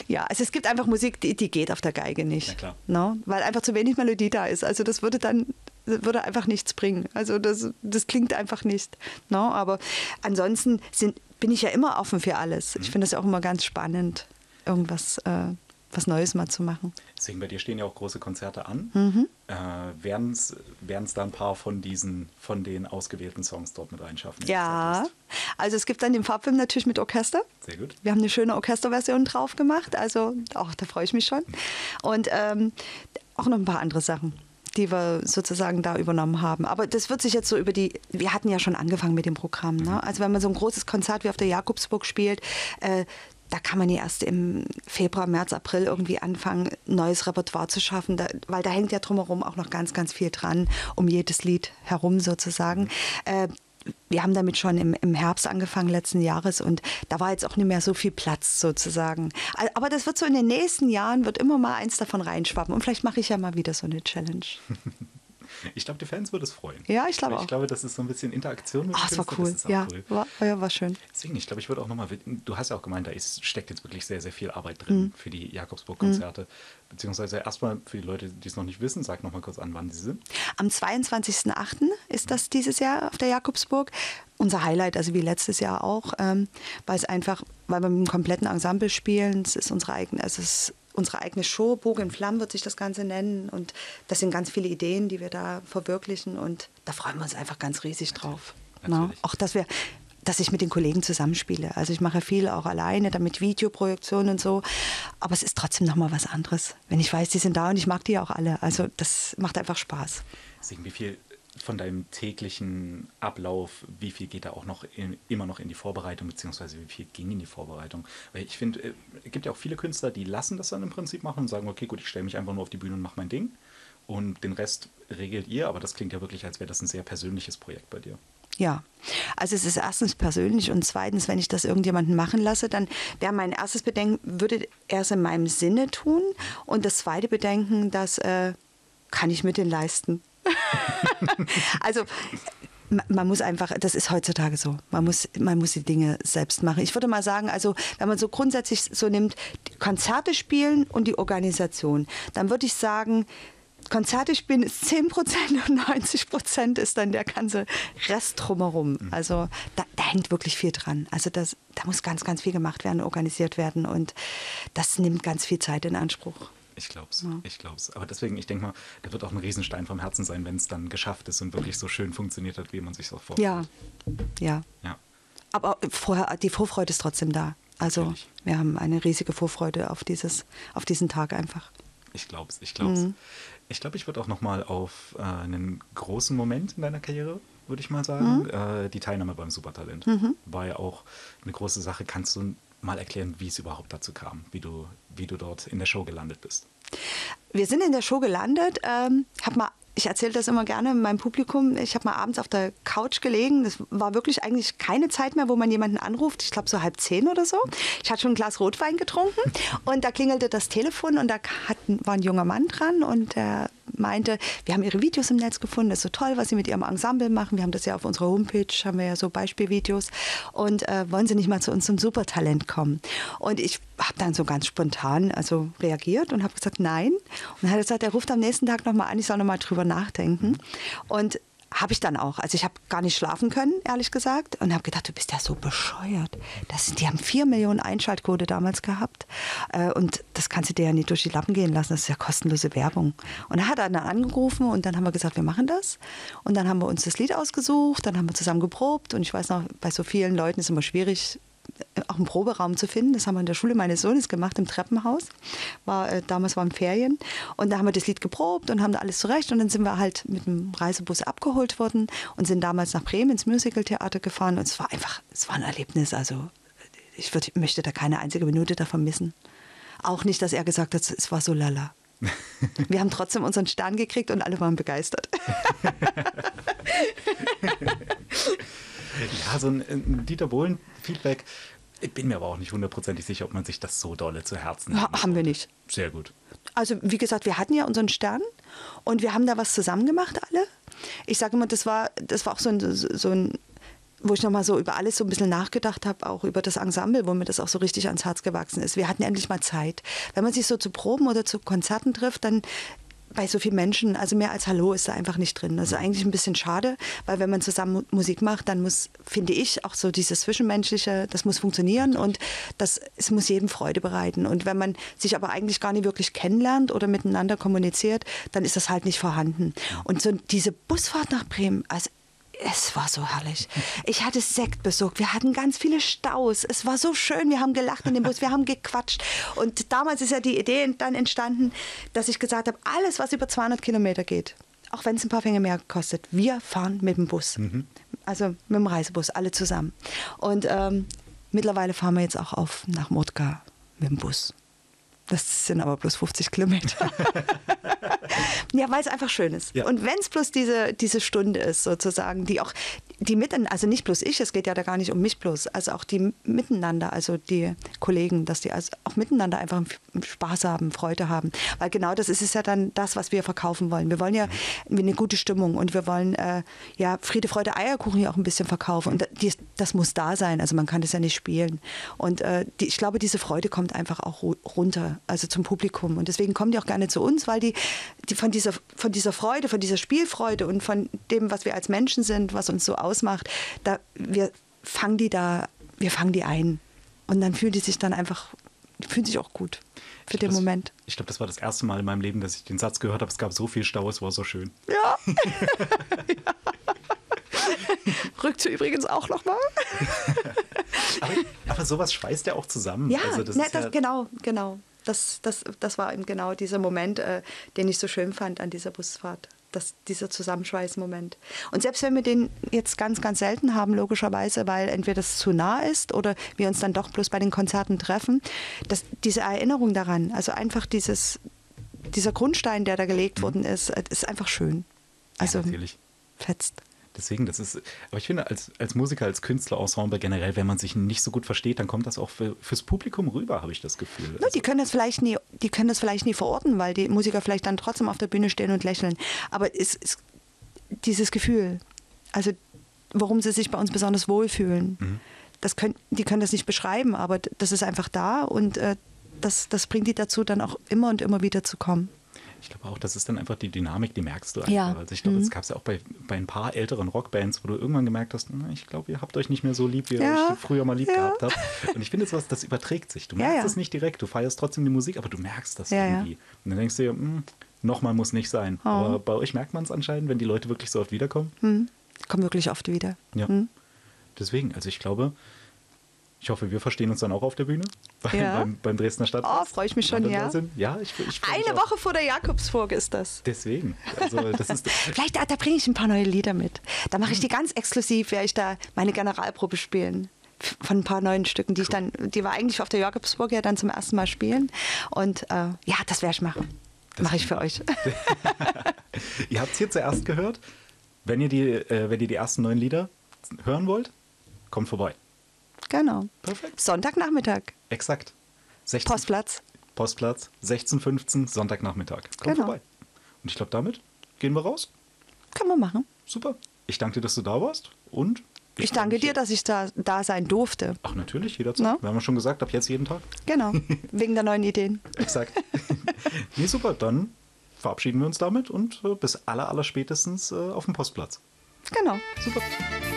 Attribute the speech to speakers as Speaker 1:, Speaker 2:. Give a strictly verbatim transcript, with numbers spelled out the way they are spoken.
Speaker 1: Ja, also es gibt einfach Musik, die, die geht auf der Geige nicht.
Speaker 2: Ja, klar.
Speaker 1: No? Weil einfach zu wenig Melodie da ist. Also das würde dann würde einfach nichts bringen. Also das, das klingt einfach nicht. No? Aber ansonsten sind, bin ich ja immer offen für alles. Mhm. Ich finde das auch immer ganz spannend, irgendwas äh, was Neues mal zu machen.
Speaker 2: Deswegen, bei dir stehen ja auch große Konzerte an.
Speaker 1: Mhm.
Speaker 2: Äh, werden es da ein paar von diesen, von den ausgewählten Songs dort mit reinschaffen?
Speaker 1: Ja, also es gibt dann den Farbfilm natürlich mit Orchester.
Speaker 2: Sehr gut.
Speaker 1: Wir haben eine schöne Orchesterversion drauf gemacht, also auch da freue ich mich schon. Und ähm, auch noch ein paar andere Sachen, die wir sozusagen da übernommen haben. Aber das wird sich jetzt so über die, wir hatten ja schon angefangen mit dem Programm. Ne? Also wenn man so ein großes Konzert wie auf der Jakobsburg spielt, äh, da kann man ja erst im Februar, März, April irgendwie anfangen, neues Repertoire zu schaffen, da, weil da hängt ja drumherum auch noch ganz, ganz viel dran, um jedes Lied herum sozusagen. Äh, wir haben damit schon im, im Herbst angefangen letzten Jahres und da war jetzt auch nicht mehr so viel Platz sozusagen. Aber das wird so in den nächsten Jahren, wird immer mal eins davon reinschwappen und vielleicht mache ich ja mal wieder so eine Challenge.
Speaker 2: Ich glaube, die Fans würden es freuen.
Speaker 1: Ja, ich glaube auch.
Speaker 2: Ich glaube, das ist so ein bisschen Interaktion mit
Speaker 1: Ach, das war cool.
Speaker 2: Das ist auch
Speaker 1: ja,
Speaker 2: cool.
Speaker 1: War, ja, war schön.
Speaker 2: Deswegen, ich glaube, ich würde auch nochmal, du hast ja auch gemeint, da ist, steckt jetzt wirklich sehr, sehr viel Arbeit drin mhm. für die Jakobsburg-Konzerte. Mhm. Beziehungsweise erstmal für die Leute, die es noch nicht wissen, sag nochmal kurz an, wann sie sind.
Speaker 1: Am zweiundzwanzigsten achten ist das dieses Jahr auf der Jakobsburg. Unser Highlight, also wie letztes Jahr auch, ähm, weil es einfach, weil wir mit einem kompletten Ensemble spielen, es ist unsere eigene, also es ist unsere eigene Show, Bogen in Flammen wird sich das Ganze nennen und das sind ganz viele Ideen, die wir da verwirklichen und da freuen wir uns einfach ganz riesig drauf.
Speaker 2: Natürlich.
Speaker 1: Na, auch, dass wir, dass ich mit den Kollegen zusammenspiele. Also ich mache viel auch alleine, damit Videoproduktion und so, aber es ist trotzdem nochmal was anderes. Wenn ich weiß, die sind da und ich mag die auch alle, also das macht einfach Spaß.
Speaker 2: Deswegen, wie viel von deinem täglichen Ablauf, wie viel geht da auch noch in, immer noch in die Vorbereitung, beziehungsweise wie viel ging in die Vorbereitung? Weil ich finde, es gibt ja auch viele Künstler, die lassen das dann im Prinzip machen und sagen, okay, gut, ich stelle mich einfach nur auf die Bühne und mache mein Ding und den Rest regelt ihr, aber das klingt ja wirklich, als wäre das ein sehr persönliches Projekt bei dir.
Speaker 1: Ja, also es ist erstens persönlich und zweitens, wenn ich das irgendjemanden machen lasse, dann wäre mein erstes Bedenken, würde er es in meinem Sinne tun und das zweite Bedenken, das äh, kann ich mit den leisten. Also man muss einfach, das ist heutzutage so, man muss, man muss die Dinge selbst machen. Ich würde mal sagen, also wenn man so grundsätzlich so nimmt, die Konzerte spielen und die Organisation, dann würde ich sagen, Konzerte spielen ist zehn Prozent und neunzig Prozent ist dann der ganze Rest drumherum. Also da, da hängt wirklich viel dran. Also das, da muss ganz, ganz viel gemacht werden, organisiert werden und das nimmt ganz viel Zeit in Anspruch.
Speaker 2: Ich glaub's,
Speaker 1: ja.
Speaker 2: ich glaub's. Aber deswegen, ich denke mal, da wird auch ein Riesenstein vom Herzen sein, wenn es dann geschafft ist und wirklich so schön funktioniert hat, wie man sich das vorstellt.
Speaker 1: Ja, ja.
Speaker 2: ja.
Speaker 1: Aber vorher, die Vorfreude ist trotzdem da. Also Natürlich. Wir haben eine riesige Vorfreude auf, dieses, auf diesen Tag einfach.
Speaker 2: Ich glaub's, ich glaub's.
Speaker 1: Mhm.
Speaker 2: Ich glaube, ich würde auch nochmal auf äh, einen großen Moment in deiner Karriere, würde ich mal sagen, mhm. äh, die Teilnahme beim Supertalent. Mhm. War ja auch eine große Sache. Kannst du mal erklären, wie es überhaupt dazu kam, wie du, wie du dort in der Show gelandet bist?
Speaker 1: Wir sind in der Show gelandet. Ähm, hab mal, ich erzähle das immer gerne meinem Publikum. Ich habe mal abends auf der Couch gelegen. Das war wirklich eigentlich keine Zeit mehr, wo man jemanden anruft. Ich glaube so halb zehn oder so. Ich hatte schon ein Glas Rotwein getrunken und da klingelte das Telefon und da hat, war ein junger Mann dran und der meinte, wir haben ihre Videos im Netz gefunden, das ist so toll, was sie mit ihrem Ensemble machen. Wir haben das ja auf unserer Homepage, haben wir ja so Beispielvideos und äh, wollen sie nicht mal zu uns zum Supertalent kommen? Und ich habe dann so ganz spontan also reagiert und habe gesagt, nein. Und er hat gesagt, er ruft am nächsten Tag nochmal an, ich soll nochmal drüber nachdenken. Und habe ich dann auch. Also ich habe gar nicht schlafen können, ehrlich gesagt. Und habe gedacht, du bist ja so bescheuert. Das, die haben vier Millionen Einschaltquote damals gehabt. Äh, und das kannst du dir ja nicht durch die Lappen gehen lassen. Das ist ja kostenlose Werbung. Und er hat dann angerufen und dann haben wir gesagt, wir machen das. Und dann haben wir uns das Lied ausgesucht, dann haben wir zusammen geprobt. Und ich weiß noch, bei so vielen Leuten ist es immer schwierig, auch einen Proberaum zu finden. Das haben wir in der Schule meines Sohnes gemacht, im Treppenhaus. War, äh, damals waren Ferien. Und da haben wir das Lied geprobt und haben da alles zurecht. Und dann sind wir halt mit dem Reisebus abgeholt worden und sind damals nach Bremen ins Musicaltheater gefahren. Und es war einfach, es war ein Erlebnis. Also ich würd, möchte da keine einzige Minute davon missen. Auch nicht, dass er gesagt hat, es war so lala. Wir haben trotzdem unseren Stern gekriegt und alle waren begeistert.
Speaker 2: Ja, so ein, ein Dieter Bohlen-Feedback. Ich bin mir aber auch nicht hundertprozentig sicher, ob man sich das so dolle zu Herzen nimmt.
Speaker 1: Ha, haben wir nicht.
Speaker 2: Sehr gut.
Speaker 1: Also wie gesagt, wir hatten ja unseren Stern und wir haben da was zusammen gemacht alle. Ich sage immer, das war, das war auch so ein, so ein wo ich nochmal so über alles so ein bisschen nachgedacht habe, auch über das Ensemble, wo mir das auch so richtig ans Herz gewachsen ist. Wir hatten endlich mal Zeit. Wenn man sich so zu Proben oder zu Konzerten trifft, dann bei so vielen Menschen, also mehr als Hallo ist da einfach nicht drin. Das ist eigentlich ein bisschen schade, weil wenn man zusammen Mu- Musik macht, dann muss, finde ich, auch so dieses Zwischenmenschliche, das muss funktionieren und das, es muss jedem Freude bereiten. Und wenn man sich aber eigentlich gar nicht wirklich kennenlernt oder miteinander kommuniziert, dann ist das halt nicht vorhanden. Und so diese Busfahrt nach Bremen, also es war so herrlich. Ich hatte Sekt besorgt. Wir hatten ganz viele Staus. Es war so schön. Wir haben gelacht in dem Bus. Wir haben gequatscht. Und damals ist ja die Idee dann entstanden, dass ich gesagt habe, alles, was über zweihundert Kilometer geht, auch wenn es ein paar Finger mehr kostet, wir fahren mit dem Bus. Mhm. Also mit dem Reisebus, alle zusammen. Und ähm, mittlerweile fahren wir jetzt auch auf nach Motka mit dem Bus. Das sind aber bloß fünfzig Kilometer. Ja, weil es einfach schön ist. Ja. Und wenn es bloß diese, diese Stunde ist, sozusagen, die auch, die miteinander, also nicht bloß ich, es geht ja da gar nicht um mich bloß, also auch die miteinander, also die Kollegen, dass die also auch miteinander einfach Spaß haben, Freude haben. Weil genau das ist es ja dann das, was wir verkaufen wollen. Wir wollen ja eine gute Stimmung und wir wollen äh, ja Friede, Freude, Eierkuchen ja auch ein bisschen verkaufen. Und die, das muss da sein, also man kann das ja nicht spielen. Und äh, die, ich glaube, diese Freude kommt einfach auch runter, also zum Publikum. Und deswegen kommen die auch gerne zu uns, weil die, die von dieser, von dieser Freude, von dieser Spielfreude und von dem, was wir als Menschen sind, was uns so ausmacht, da, wir fangen die da, wir fangen die ein. Und dann fühlen die sich dann einfach, die fühlen sich auch gut für den
Speaker 2: das,
Speaker 1: Moment.
Speaker 2: Ich glaube, das war das erste Mal in meinem Leben, dass ich den Satz gehört habe, es gab so viel Stau, es war so schön.
Speaker 1: Ja. Ja. Rückt übrigens auch nochmal.
Speaker 2: aber, aber sowas schweißt ja auch zusammen.
Speaker 1: Ja,
Speaker 2: also das
Speaker 1: ne,
Speaker 2: ist
Speaker 1: das,
Speaker 2: ja
Speaker 1: genau, genau. Das, das, das war eben genau dieser Moment, äh, den ich so schön fand an dieser Busfahrt. Das, dieser Zusammenschweißmoment. Und selbst wenn wir den jetzt ganz, ganz selten haben, logischerweise, weil entweder das zu nah ist oder wir uns dann doch bloß bei den Konzerten treffen, dass diese Erinnerung daran, also einfach dieses, dieser Grundstein, der da gelegt mhm. worden ist, ist einfach schön. Also
Speaker 2: ja, natürlich.
Speaker 1: Fetzt.
Speaker 2: Deswegen, das ist, aber ich finde, als, als Musiker, als Künstlerensemble generell, wenn man sich nicht so gut versteht, dann kommt das auch für, fürs Publikum rüber, habe ich das Gefühl.
Speaker 1: No, die können das vielleicht nie, die können das vielleicht nie verorten, weil die Musiker vielleicht dann trotzdem auf der Bühne stehen und lächeln. Aber es ist dieses Gefühl, also warum sie sich bei uns besonders wohlfühlen, mhm. das können, die können das nicht beschreiben, aber das ist einfach da und äh, das, das bringt die dazu, dann auch immer und immer wieder zu kommen.
Speaker 2: Ich glaube auch, das ist dann einfach die Dynamik, die merkst du einfach.
Speaker 1: Ja.
Speaker 2: Also ich glaube,
Speaker 1: mhm.
Speaker 2: das gab es ja auch bei, bei ein paar älteren Rockbands, wo du irgendwann gemerkt hast, na, ich glaube, ihr habt euch nicht mehr so lieb, wie ihr
Speaker 1: ja.
Speaker 2: euch früher mal lieb
Speaker 1: ja.
Speaker 2: gehabt habt. Und ich finde, sowas, das überträgt sich. Du merkst
Speaker 1: ja, ja.
Speaker 2: es nicht direkt, du feierst trotzdem die Musik, aber du merkst das
Speaker 1: ja,
Speaker 2: irgendwie.
Speaker 1: Ja.
Speaker 2: Und dann denkst du dir, hm, nochmal muss nicht sein. Oh. Aber bei euch merkt man es anscheinend, wenn die Leute wirklich so oft wiederkommen.
Speaker 1: Mhm. Kommen wirklich oft wieder.
Speaker 2: Ja.
Speaker 1: Mhm.
Speaker 2: Deswegen, also ich glaube, ich hoffe, wir verstehen uns dann auch auf der Bühne beim,
Speaker 1: ja.
Speaker 2: beim, beim Dresdner Stadtfest.
Speaker 1: Oh, freue ich mich schon, ja.
Speaker 2: Ja, ich, ich
Speaker 1: Eine Woche vor der Jakobsburg ist das.
Speaker 2: Deswegen. Also das ist
Speaker 1: Vielleicht, da, da bringe ich ein paar neue Lieder mit. Da mache ich die ganz exklusiv, werde ich da meine Generalprobe spielen. Von ein paar neuen Stücken, die cool. ich dann, die wir eigentlich auf der Jakobsburg ja dann zum ersten Mal spielen. Und äh, ja, das werde ich machen. Mache ich für euch.
Speaker 2: Ihr habt es hier zuerst gehört. Wenn ihr, die, äh, wenn ihr die ersten neun Lieder hören wollt, kommt vorbei.
Speaker 1: Genau.
Speaker 2: Perfekt.
Speaker 1: Sonntagnachmittag.
Speaker 2: Exakt. sechzehn,
Speaker 1: Postplatz.
Speaker 2: Postplatz, sechzehn Uhr fünfzehn, Sonntagnachmittag. Kommt
Speaker 1: genau.
Speaker 2: vorbei. Und ich glaube, damit gehen wir raus.
Speaker 1: Können wir machen.
Speaker 2: Super. Ich danke dir, dass du da warst. Und
Speaker 1: ich, ich danke dir, dass ich da, da sein durfte.
Speaker 2: Ach, natürlich, jederzeit.
Speaker 1: No?
Speaker 2: Wir haben ja schon gesagt, ab jetzt jeden Tag.
Speaker 1: Genau. Wegen der neuen Ideen.
Speaker 2: Exakt. Nee, super. Dann verabschieden wir uns damit und äh, bis aller, aller spätestens äh, auf dem Postplatz.
Speaker 1: Genau.
Speaker 2: Super.